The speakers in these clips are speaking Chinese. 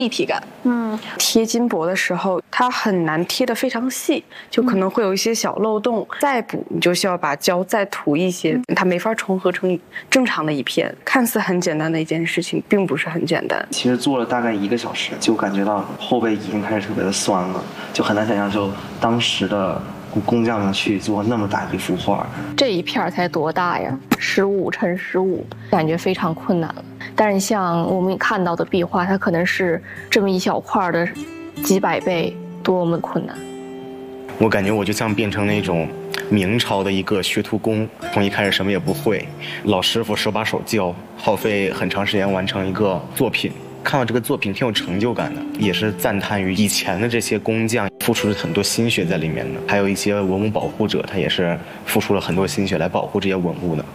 立体感。 贴金箔的时候，它很难贴得非常细，就可能会有一些小漏洞。再补，你就需要把胶再涂一些，它没法重合成正常的一片。看似很简单的一件事情，并不是很简单。 其实做了大概1个小时，就感觉到后背已经开始特别的酸了，就很难想象就当时的工匠们去做那么大一幅画。 这一片才多大呀？15×15，感觉非常困难了。但是像我们看到的壁画，它可能是这么一小块的几百倍，多么困难。 我感觉我就像变成那种明朝的一个学徒工，从一开始什么也不会，老师傅手把手教，耗费很长时间完成一个作品。看到这个作品挺有成就感的，也是赞叹于以前的这些工匠付出了很多心血在里面的，还有一些文物保护者，他也是付出了很多心血来保护这些文物的。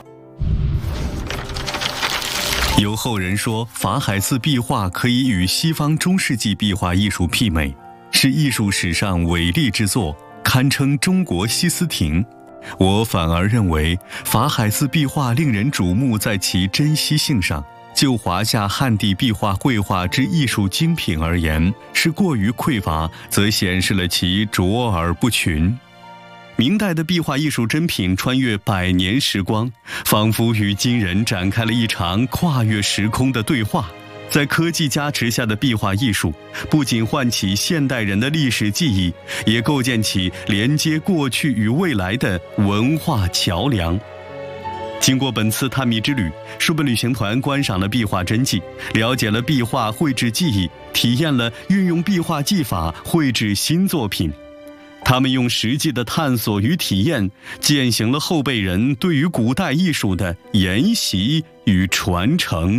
有后人说，法海寺壁画可以与西方中世纪壁画艺术媲美，是艺术史上伟力之作，堪称中国西斯廷。我反而认为，法海寺壁画令人瞩目在其珍稀性上。就华夏汉地壁画绘画之艺术精品而言，是过于匮乏，则显示了其卓而不群。明代的壁画艺术珍品穿越100年时光，仿佛与今人展开了一场跨越时空的对话。在科技加持下的壁画艺术，不仅唤起现代人的历史记忆，也构建起连接过去与未来的文化桥梁。经过本次探秘之旅，书本旅行团观赏了壁画真迹，了解了壁画绘制技艺，体验了运用壁画技法绘制新作品。他们用实际的探索与体验，践行了后辈人对于古代艺术的研习与传承。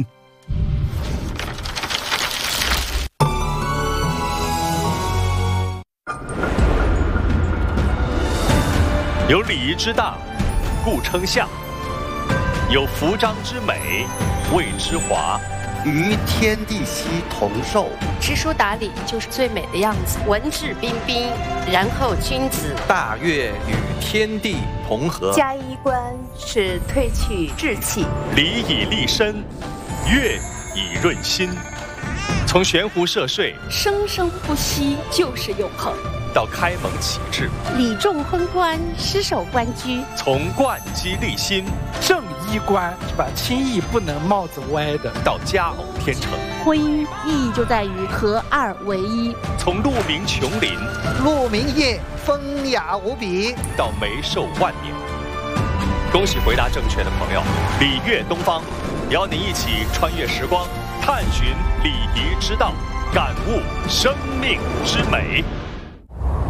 有礼仪之大，故称相；有服装之美，谓之华。 与天地熙同寿， 知书达理就是最美的样子，文质彬彬，然后君子。 大悦与天地同和， 加衣冠是褪去稚气， 礼以立身，乐以润心。从悬壶涉水， 生生不息就是永恒； 到开蒙启智， 礼重婚冠，失守官居。 从贯机立心， 正衣冠是吧？轻易不能帽子歪的。 到佳偶天成， 婚姻意义就在于合二为一。 从鹿鸣琼林， 鹿鸣夜，风雅无比， 到梅寿万年。恭喜回答正确的朋友，礼乐东方，邀您一起穿越时光，探寻礼仪之道，感悟生命之美。